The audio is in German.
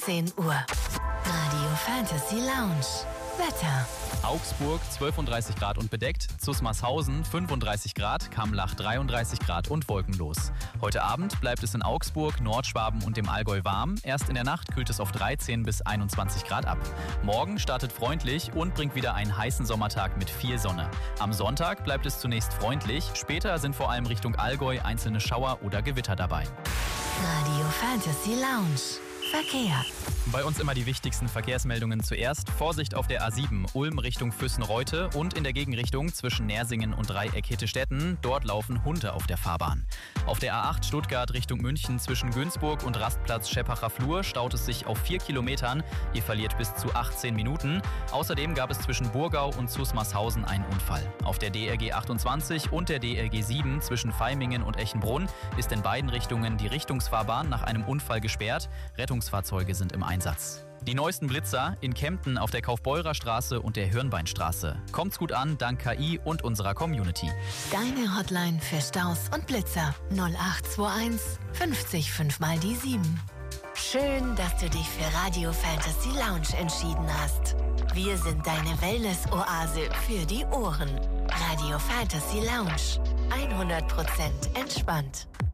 18 Uhr. Radio Fantasy Lounge. Wetter. Augsburg 12,30 Grad und bedeckt, Zusmarshausen 35 Grad, Kammlach 33 Grad und wolkenlos. Heute Abend bleibt es in Augsburg, Nordschwaben und dem Allgäu warm. Erst in der Nacht kühlt es auf 13 bis 21 Grad ab. Morgen startet freundlich und bringt wieder einen heißen Sommertag mit viel Sonne. Am Sonntag bleibt es zunächst freundlich, später sind vor allem Richtung Allgäu einzelne Schauer oder Gewitter dabei. Radio Fantasy Lounge. Verkehr. Bei uns immer die wichtigsten Verkehrsmeldungen zuerst. Vorsicht auf der A7 Ulm Richtung Füssen-Reute und in der Gegenrichtung zwischen Nersingen und Dreieck-Hittestätten. Dort laufen Hunde auf der Fahrbahn. Auf der A8 Stuttgart Richtung München zwischen Günzburg und Rastplatz Scheppacher Flur staut es sich auf 4 Kilometern. Ihr verliert bis zu 18 Minuten. Außerdem gab es zwischen Burgau und Zusmarshausen einen Unfall. Auf der DRG 28 und der DRG 7 zwischen Vaimingen und Echenbrunn ist in beiden Richtungen die Richtungsfahrbahn nach einem Unfall gesperrt. Rettungsfahrzeuge sind im Einsatz. Die neuesten Blitzer in Kempten auf der Kaufbeurer Straße und der Hirnbeinstraße. Kommt's gut an, dank KI und unserer Community. Deine Hotline für Staus und Blitzer 0821 50 5 mal die 7. Schön, dass du dich für Radio Fantasy Lounge entschieden hast. Wir sind deine Wellness-Oase für die Ohren. Radio Fantasy Lounge. 100% entspannt.